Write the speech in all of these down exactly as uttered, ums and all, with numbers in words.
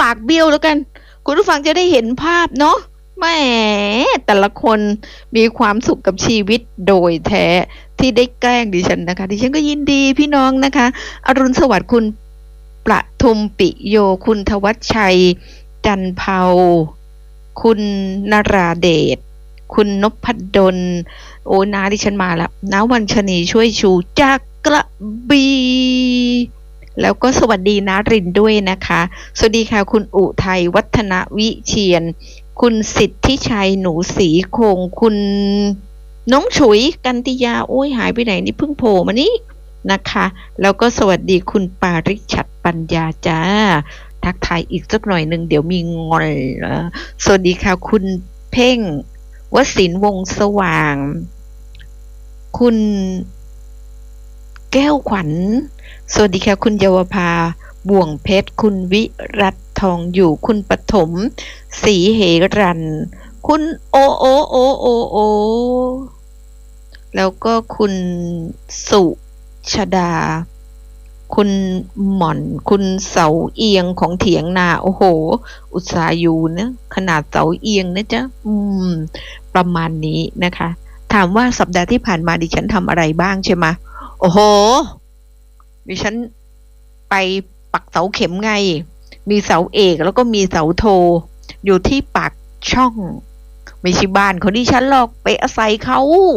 ากเบี้ยวแล้วกันคุณผู้ฟังจะได้เห็นภาพเนาะแหมแต่ละคนมีความสุขกับชีวิตโดยแท้ที่ได้แกล้งดิฉันนะคะดิฉันก็ยินดีพี่น้องนะคะอรุณสวัสดิ์คุณประทุมปิโยคุณทวัชชัยจันเภาคุณนราเดชคุณนพดลโอ้นาดิฉันมาแล้วน้าวันชนีช่วยชูจากกระบี่แล้วก็สวัสดีนารินด้วยนะคะสวัสดีค่ะคุณอุทัยวัฒนวิเชียรคุณสิทธิชัยหนูสีคงคุณน้องฉุยกันติยาโอ้ยหายไปไหนนี่เพิ่งโผล่มานี่นะคะแล้วก็สวัสดีคุณปาริชัดปัญญาจ้าทักทายอีกสักหน่อยหนึ่งเดี๋ยวมีงอนสวัสดีค่ะคุณเพ่งวศินทร์วงสว่างคุณแก้วขวัญสวัสดีค่ะคุณเยาวภาบ่วงเพชรคุณวิรัตทองอยู่คุณปฐมศรีเหรันคุณโอโอโอโอโอแล้วก็คุณสุชดาคุณหม่อนคุณเสาเอียงของเถียงนาโอ้โหอุตสาห์อยู่นะขนาดเสาเอียงนะจ๊ะอืมประมาณนี้นะคะถามว่าสัปดาห์ที่ผ่านมาดิฉันทำอะไรบ้างใช่ไหมโอ้โหดิฉันไปปักเสาเข็มไงมีเสาเอกแล้วก็มีเสาโทอยู่ที่ปากช่องไม่ใช่บ้านของดิฉันหรอกไปอาศัยเขา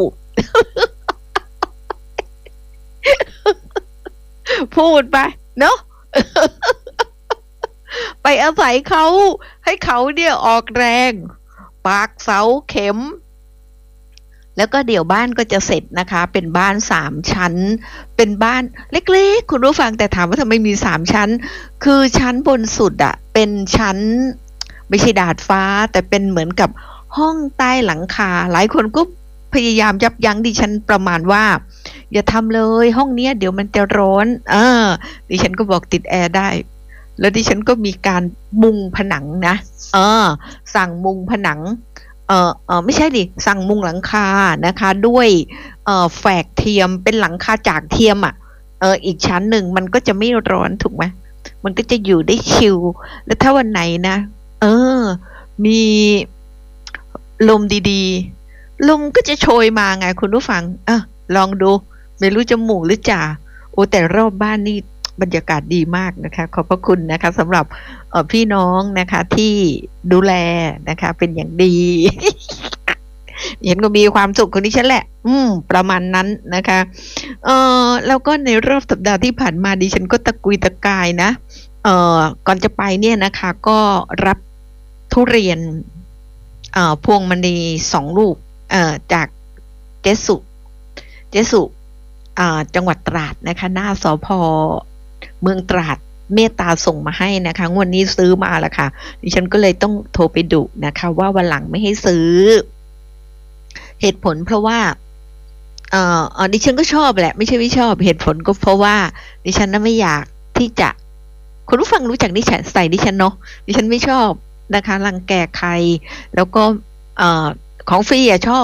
พูดไปเนาะ ไปอาศัยเขาให้เขาเนี่ยออกแรงปากเสาเข็มแล้วก็เดี๋ยวบ้านก็จะเสร็จนะคะเป็นบ้านสามชั้นเป็นบ้านเล็กๆคุณผู้ฟังแต่ถามว่าทำไมมีสามชั้นคือชั้นบนสุดอะเป็นชั้นไม่ใช่ดาดฟ้าแต่เป็นเหมือนกับห้องใต้หลังคาหลายคนก็พยายามยับยั้งดิฉันประมาณว่าอย่าทำเลยห้องเนี้ยเดี๋ยวมันจะร้อนเออดิฉันก็บอกติดแอร์ได้แล้วดิฉันก็มีการมุงผนังนะเออสั่งมุงผนังเออเออไม่ใช่ดิสั่งมุงหลังคานะคะด้วยเอ่อแฝกเทียมเป็นหลังคาจากเทียมอ่ะเอออีกชั้นหนึ่งมันก็จะไม่ร้อนถูกไหมมันก็จะอยู่ได้ชิลแล้วถ้าวันไหนนะเออมีลมดีๆลมก็จะโชยมาไงคุณผู้ฟังอ่ะลองดูไม่รู้จะหมู่หรือจ่าโอ้แต่รอบบ้านนี่บรรยากาศดีมากนะคะขอบพระคุณนะคะสำหรับเอ่อพี่น้องนะคะที่ดูแลนะคะเป็นอย่างดี เห็นก็มีความสุขคนนี้ฉันแหละอืมประมาณนั้นนะคะเอ่อแล้วก็ในรอบสัปดาห์ที่ผ่านมาดิฉันก็ตะกุยตะกายนะเอ่อก่อนจะไปเนี่ยนะคะก็รับทุเรียนเอ่อพวงมณีสองลูกเอ่อจากเจสุเจสุอ่าจังหวัดตราดนะคะหน้าสภเมืองตราดเมตตาส่งมาให้นะคะงวดนี้ซื้อมาแล้วค่ะดิฉันก็เลยต้องโทรไปดุนะคะว่าวันหลังไม่ให้ซื้อเหตุผลเพราะว่าเอ่อดิฉันก็ชอบแหละไม่ใช่ไม่ชอบเหตุผลก็เพราะว่าดิฉันน่ะไม่อยากที่จะคุณผู้ฟังรู้จักดิฉันใส่ดิฉันเนาะดิฉันไม่ชอบนะคะรังแกใครแล้วก็เอ่อของฟรีอะชอบ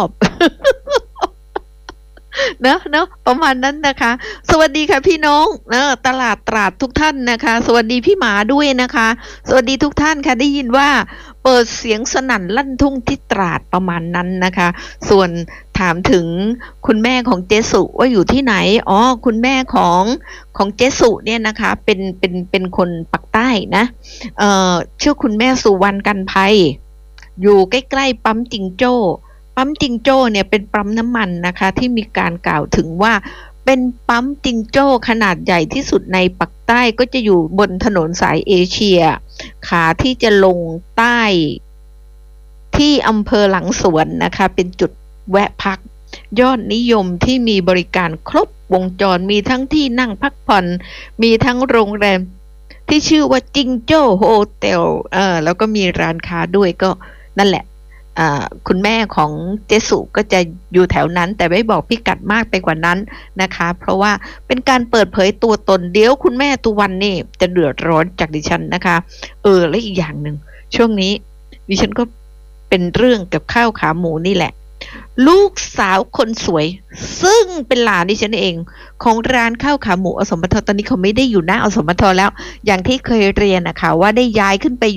เนอะเนอะประมาณนั้นนะคะสวัสดีค่ะพี่น้องเออตลาดตราดทุกท่านนะคะสวัสดีพี่หมาด้วยนะคะสวัสดีทุกท่านค่ะได้ยินว่าเปิดเสียงสนั่นลั่นทุ่งที่ตราดประมาณนั้นนะคะส่วนถามถึงคุณแม่ของเจสุว่าอยู่ที่ไหนอ๋อคุณแม่ของของเจสุเนี่ยนะคะเป็นเป็นเป็นคนปักใต้นะเอ่อชื่อคุณแม่สุวรรณกันภัยอยู่ใกล้ๆปั๊มจิงโจ้ปั๊มจิงโจ้เนี่ยเป็นปั๊มน้ำมันนะคะที่มีการกล่าวถึงว่าเป็นปั๊มจิงโจ้ขนาดใหญ่ที่สุดในปักใต้ก็จะอยู่บนถนนสายเอเชียขาที่จะลงใต้ที่อำเภอหลังสวนนะคะเป็นจุดแวะพักยอดนิยมที่มีบริการครบวงจรมีทั้งที่นั่งพักผ่อนมีทั้งโรงแรมที่ชื่อว่าจิงโจ้โฮเทลเออแล้วก็มีร้านค้าด้วยก็นั่นแหละคุณแม่ของเจสุก็จะอยู่แถวนั้นแต่ไม่บอกพิกัดมากไปกว่านั้นนะคะเพราะว่าเป็นการเปิดเผยตัวตนเดี๋ยวคุณแม่ตุวันนี่จะเดือดร้อนจากดิฉันนะคะเออและอีกอย่างหนึ่งช่วงนี้ดิฉันก็เป็นเรื่องกับข้าวขาหมูนี่แหละลูกสาวคนสวยซึ่งเป็นหลานดิฉันเองของร้านข้าวขาหมูอสมทตอนนี้เขาไม่ได้อยู่หน้าอสมทแล้วอย่างที่เคยเรียนนะคะว่าได้ย้ายขึ้นไป